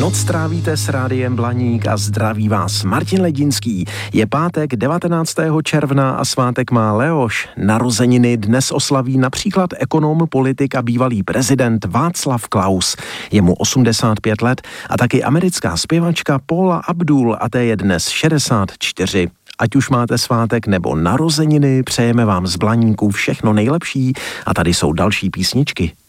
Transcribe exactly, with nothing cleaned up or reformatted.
Noc strávíte s Rádiem Blaník a zdraví vás Martin Ledinský. Je pátek devatenáctého června a svátek má Leoš. Narozeniny dnes oslaví například ekonom, politik a bývalý prezident Václav Klaus. Je mu osmdesát pět let a taky americká zpěvačka Paula Abdul a té je dnes šedesát čtyři. Ať už máte svátek nebo narozeniny, přejeme vám z Blaníku všechno nejlepší a tady jsou další písničky.